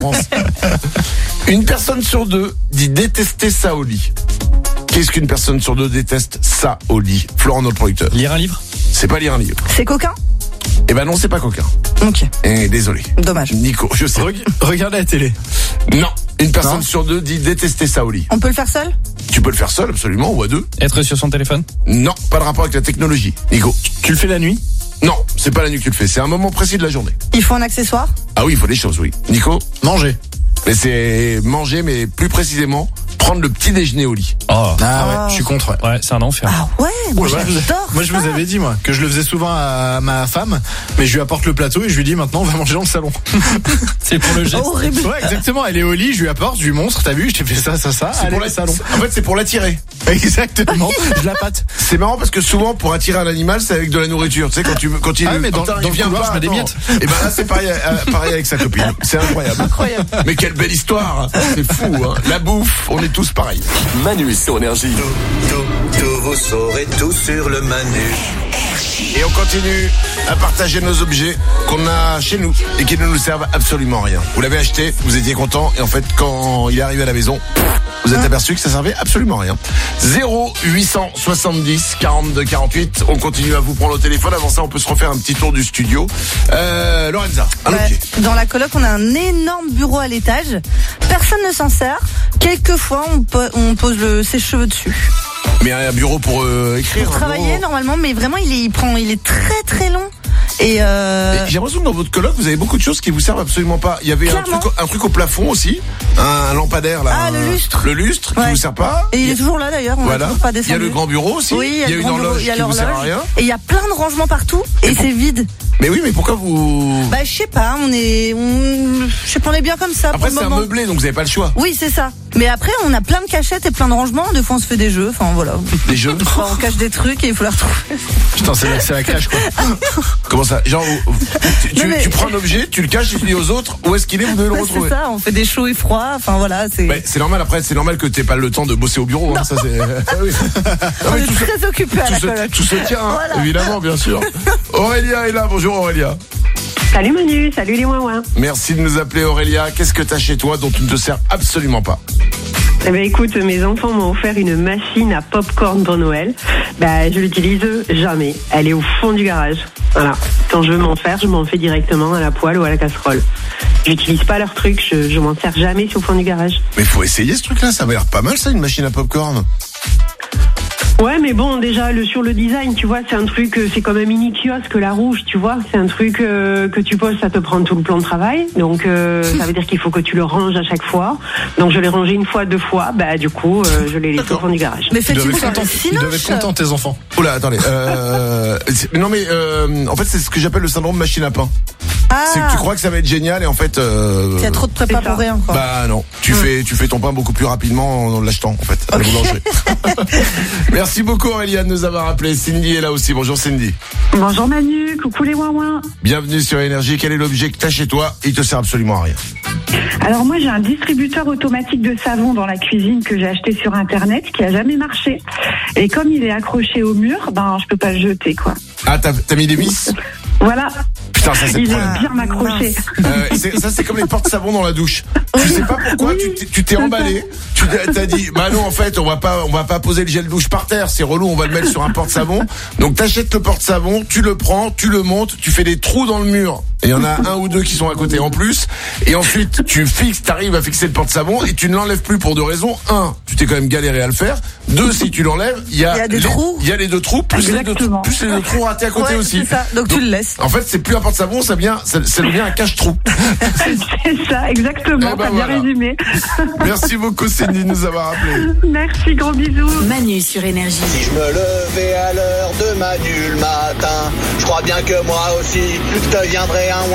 France. Une personne sur deux dit détester ça au lit. Qu'est-ce qu'une personne sur deux déteste ça au lit? Florent, notre producteur. Lire un livre? C'est pas lire un livre. C'est coquin? Eh ben non, c'est pas coquin. Ok. Désolé. Dommage. Nico, je sais. Regarder la télé. Non. Une personne sur deux dit détester ça au lit. On peut le faire seul? Tu peux le faire seul, absolument, ou à deux. Être sur son téléphone? Non, pas de rapport avec la technologie. Nico. Tu le fais la nuit? Non, c'est pas la nuit que tu le fais, c'est un moment précis de la journée. Il faut un accessoire? Ah oui, il faut des choses, oui. Nico? Manger. Mais c'est manger, mais plus précisément, prendre le petit déjeuner au lit. Oh. Ah ouais, je suis contre. Ouais, c'est un enfer. Ah ouais, moi Ouais, j'adore. Moi je vous avais dit que je le faisais souvent à ma femme, mais je lui apporte le plateau et je lui dis maintenant on va manger dans le salon. C'est pour le geste. Horrible. Ouais, exactement, elle est au lit, je lui apporte, je lui montre, t'as vu, je t'ai fait ça, C'est pour le salon. En fait, c'est pour l'attirer. Exactement, je la pâte. C'est marrant parce que souvent, pour attirer un animal, c'est avec de la nourriture. Tu sais, quand il mais dans le vient couloir, pas, je mets des attends. miettes. Et ben là, c'est pareil avec sa copine. C'est incroyable. Incroyable. Mais quelle belle histoire. C'est fou, hein. La bouffe, on est tous pareils. Manu sur Énergie. Tout, vous saurez tout sur le Manu. Et on continue à partager nos objets qu'on a chez nous et qui ne nous servent absolument à rien. Vous l'avez acheté, vous étiez content et en fait quand il est arrivé à la maison, vous êtes aperçu que ça servait absolument à rien. 0870 42 48. On continue à vous prendre au téléphone. Avant ça, on peut se refaire un petit tour du studio. Lorenza, un Ouais. objet. Dans la coloc, on a un énorme bureau à l'étage. Personne ne s'en sert. Quelquefois, on pose ses cheveux dessus. Mais un bureau pour écrire. Pour un travailler bureau. normalement, mais vraiment, il est très très long. Et Et j'ai l'impression que dans votre coloc, vous avez beaucoup de choses qui vous servent absolument pas. Il y avait un truc au plafond aussi, un lampadaire là. Ah, le lustre. Le lustre qui Ouais. vous sert pas. il est toujours là d'ailleurs. On Voilà. n'a toujours pas Il y a descendu. le grand bureau aussi. Oui, il y a le une grand bureau, horloge il y a qui vous sert à l'horloge. rien. Et il y a plein de rangements partout. Et c'est vide. Mais oui, mais pourquoi vous... Bah, je sais pas. On est bien comme ça. Après, pour c'est le un moment. meublé, donc vous avez pas le choix. Oui, c'est ça. Mais après, on a plein de cachettes et plein de rangements. Des fois, on se fait des jeux. Enfin, voilà. Des jeux. Enfin, on cache des trucs et il faut les retrouver. Putain, c'est la crèche quoi. Comment ça? Genre, Non, mais- tu prends un objet, tu le caches et tu dis aux autres où est-ce qu'il est, vous devez le Ouais, retrouver. c'est ça. On fait des chauds et froids. Enfin, voilà. C'est normal, après, c'est normal que t'aies pas le temps de bosser au bureau, hein, ça c'est... Ah oui. Ah On oui, est très occupés à la coloc. tout se tient, hein, Voilà. évidemment, bien sûr. Aurélia est là, bonjour Aurélia. Salut Manu, salut les ouin-ouin. Merci de nous appeler Aurélia. Qu'est-ce que t'as chez toi dont tu ne te sers absolument pas? Eh ben écoute, mes enfants m'ont offert une machine à popcorn pour Noël. Je l'utilise jamais. Elle est au fond du garage. Voilà. Quand je veux m'en faire, je m'en fais directement à la poêle ou à la casserole. J'utilise pas leur truc, je m'en sers jamais, c'est au fond du garage. Mais faut essayer ce truc-là, ça va l'air pas mal ça, une machine à popcorn. Ouais, mais bon, déjà, sur le design, tu vois, c'est un truc, c'est comme un mini kiosque, la rouge, tu vois, c'est un truc que tu poses, ça te prend tout le plan de travail, donc ça veut dire qu'il faut que tu le ranges à chaque fois. Donc je l'ai rangé une fois, deux fois, du coup, je l'ai laissé au fond du garage. Mais Ils fais-tu doivent une être soirée contents, ils doivent être cinoche? contents tes enfants. Oula, attendez. Non mais en fait c'est ce que j'appelle le syndrome machine à pain. C'est que tu crois que ça va être génial et en fait... Il y a trop de prépa C'est ça. pour rien, quoi. Bah non, tu fais ton pain beaucoup plus rapidement en l'achetant en fait à la boulangerie. Merci beaucoup Aurélia de nous avoir appelé. Cindy est là aussi. Bonjour Cindy. Bonjour Manu, coucou les ouin-ouin. Bienvenue sur Énergie. Quel est l'objet que t'as chez toi? Il te sert absolument à rien. Alors moi j'ai un distributeur automatique de savon dans la cuisine que j'ai acheté sur internet qui a jamais marché. Et comme il est accroché au mur, je peux pas le jeter quoi. Ah t'as mis des vis? Voilà. Putain ça c'est le Il problème. est bien m'accrocher. Ça c'est comme les porte-savon dans la douche. Tu sais pas pourquoi tu t'es emballé. Tu t'as dit bah non en fait on va pas poser le gel douche par terre, c'est relou, on va le mettre sur un porte-savon. Donc t'achètes le porte-savon, tu le prends, tu le montes, tu fais des trous dans le mur. Et il y en a un ou deux qui sont à côté en plus. Et ensuite t'arrives à fixer le porte-savon et tu ne l'enlèves plus pour deux raisons. Un, tu t'es quand même galéré à le faire. Deux, si tu l'enlèves, il y a des trous. Il y a les deux trous plus les deux trous ratés à côté Ouais, aussi. c'est ça. Donc tu le laisses. En fait, c'est plus un porte-savon, ça devient un cache-trou. C'est ça, exactement. Eh ben T'as voilà. bien résumé. Merci beaucoup Cindy de nous avoir appelés. Merci, gros bisous. Manu sur Énergie. Si je me levais à l'heure de Manu le matin, je crois bien que moi aussi, je deviendrais un